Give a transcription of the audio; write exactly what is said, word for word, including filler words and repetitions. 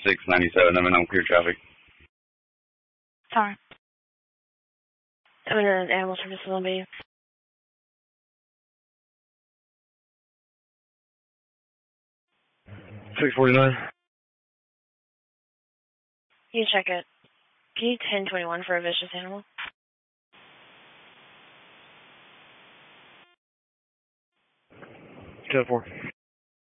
six ninety-seven. I'm in on clear traffic. Sorry. I'm in an animal service facility. six forty-nine. You check it. Can you ten twenty-one for a vicious animal? ten four.